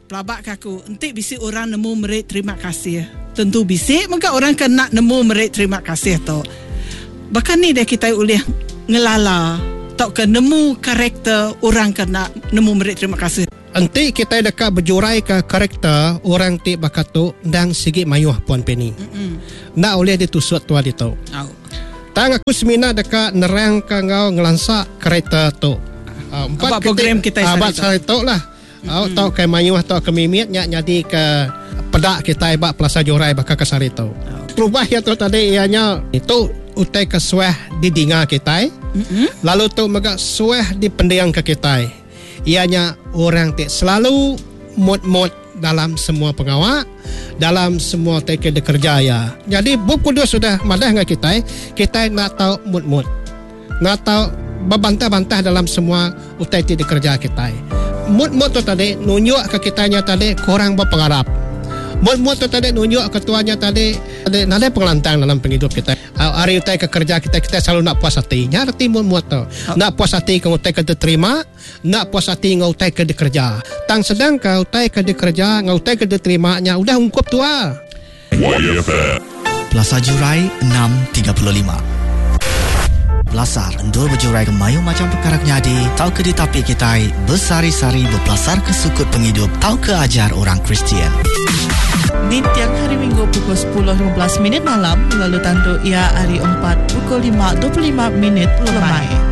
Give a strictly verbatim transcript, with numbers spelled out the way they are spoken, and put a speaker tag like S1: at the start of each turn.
S1: pelabak kaku, entik bisik orang nemu merit terima kasih. Tentu bisik, maka orang kena nemu merit terima kasih tu. Bahkan ni dah kita boleh ngelala, tak ke nemu karakter orang kena nemu merit terima kasih.
S2: Nanti kita dekat berjurai ke karakter orang ti bakatu dan sigi mayuh Puan Penny. Nak oleh ditusut tua dia tu.
S1: Oh.
S2: Tang aku semina dekat nerang ke ngau ngelansak karakter tu. Uh,
S1: empat program kita
S2: abad sari tu lah. Au tau ke mayuh tau ke mimit nya jadi ke pedak kita ibak pelasa jurai bakal ke sari tu. Terubah ya tu tadi ianya itu utai ke suah di dinga kita. Mm-hmm. Lalu tu megak suah di pendiang ke kita. Ianya orang ti selalu mod-mod dalam semua pengawal, dalam semua teke de kerja ya. Jadi buku dua sudah madah dengan kita, kita nak tahu mod-mod, nak tahu berbantah-bantah dalam semua utai ti de kerja kita. Mod-mod tu tadi nunjuk ke kitanya tadi kurang berpengarap. Mod-mod tu tadi nunjuk ketuanya tadi ada nada pengelantang dalam penghidup kita. Hari utai ke kerja kita kita selalu nak puas hati. Nya arti mod-mod tu. Nak puas hati kau utai ke diterima, nak puas hati ngau utai ke dikerja. Tang sedang kau utai ke dikerja, ngau utai ke diterima nya udah ungkup tua.
S3: Plaza Jurai enam tiga puluh lima. Belasar endur berjurai ke mayu macam perkara nyadi, tau ke ditapi kita bersari-sari berpelasar ke sukut penghidup, tau ke ajar orang Kristian.
S4: Di tiang hari Minggu pukul sepuluh lima belas minit malam, lalu tantu ia hari empat pukul lima dua puluh lima minit lemai.